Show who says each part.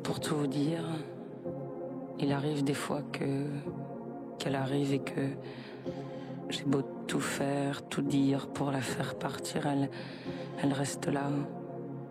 Speaker 1: Pour tout vous dire, il arrive des fois qu'elle arrive et que j'ai beau tout faire, tout dire pour la faire partir, elle reste là,